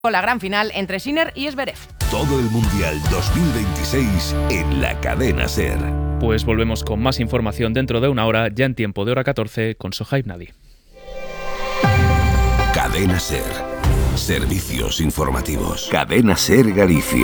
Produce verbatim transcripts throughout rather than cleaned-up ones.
Con la gran final entre Sinner y Zverev. Todo el Mundial dos mil veintiséis en la cadena SER. Pues volvemos con más información dentro de una hora, ya en tiempo de hora catorce, con Sohaib Nadi. Cadena SER. Servicios informativos. Cadena SER Galicia.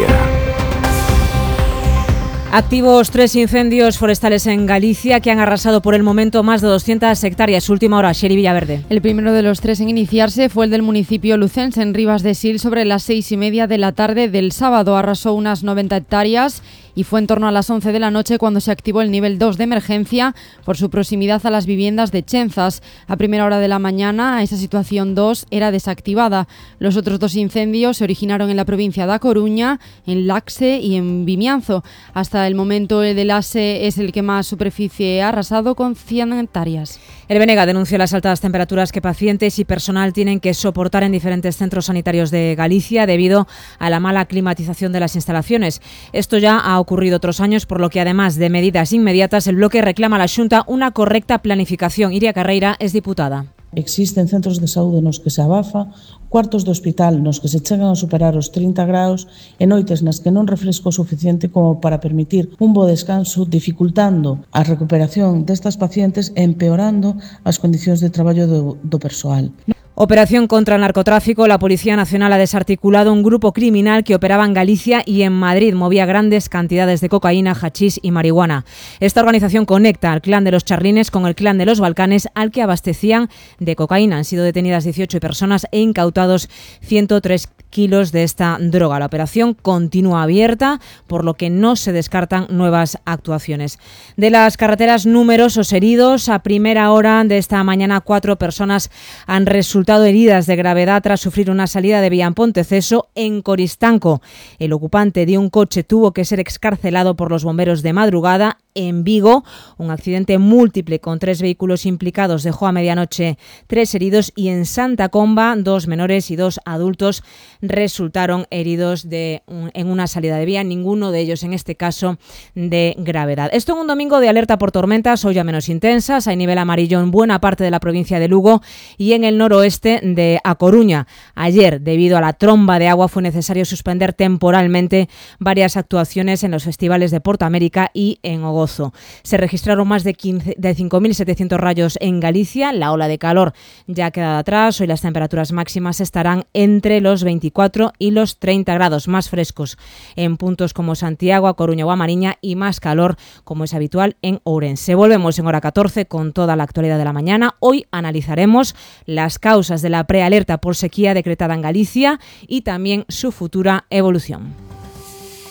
Activos tres incendios forestales en Galicia que han arrasado por el momento más de doscientas hectáreas. Última hora, Xeri Villaverde. El primero de los tres en iniciarse fue el del municipio lucense, en Ribas de Sil, sobre las seis y media de la tarde del sábado. Arrasó unas noventa hectáreas y fue en torno a las once de la noche cuando se activó el nivel dos de emergencia por su proximidad a las viviendas de Chenzas. A primera hora de la mañana, esa situación dos era desactivada. Los otros dos incendios se originaron en la provincia de A Coruña, en Laxe y en Vimianzo. Hasta el momento, el de Laxe es el que más superficie ha arrasado, con cien hectáreas. El Benega denunció las altas temperaturas que pacientes y personal tienen que soportar en diferentes centros sanitarios de Galicia debido a la mala climatización de las instalaciones. Esto ya ha ocurrido otros años, por lo que además de medidas inmediatas, el bloque reclama a la Xunta una correcta planificación. Iria Carreira es diputada. Existen centros de saúde nos que se abafa, cuartos de hospital nos que se chegan a superar os trinta graus e noites nas que non refresco suficiente como para permitir un bo descanso, dificultando a recuperación destas pacientes e empeorando as condicións de traballo do, do persoal. Operación contra el narcotráfico. La Policía Nacional ha desarticulado un grupo criminal que operaba en Galicia y en Madrid. Movía grandes cantidades de cocaína, hachís y marihuana. Esta organización conecta al clan de los Charlines con el clan de los Balcanes, al que abastecían de cocaína. Han sido detenidas dieciocho personas e incautados ciento tres kilos de esta droga. La operación continúa abierta, por lo que no se descartan nuevas actuaciones. De las carreteras, numerosos heridos. A primera hora de esta mañana, cuatro personas han resultado heridas de gravedad tras sufrir una salida de vía en Ponteceso. En Coristanco, el ocupante de un coche tuvo que ser excarcelado por los bomberos de madrugada. En Vigo, un accidente múltiple con tres vehículos implicados dejó a medianoche tres heridos, y en Santa Comba, dos menores y dos adultos resultaron heridos de un, en una salida de vía, ninguno de ellos en este caso de gravedad. Esto en un domingo de alerta por tormentas, hoy ya menos intensas. Hay nivel amarillo en buena parte de la provincia de Lugo y en el noroeste de A Coruña. Ayer, debido a la tromba de agua, fue necesario suspender temporalmente varias actuaciones en los festivales de Portamérica y en Ogozo. Se registraron más de, de cinco mil setecientos rayos en Galicia. La ola de calor ya ha quedado atrás. Hoy las temperaturas máximas estarán entre los veinticuatro y los treinta grados, más frescos en puntos como Santiago, A Coruña o A Mariña, y más calor, como es habitual, en Ourense. Volvemos en hora catorce con toda la actualidad de la mañana. Hoy analizaremos las causas de la prealerta por sequía decretada en Galicia y también su futura evolución.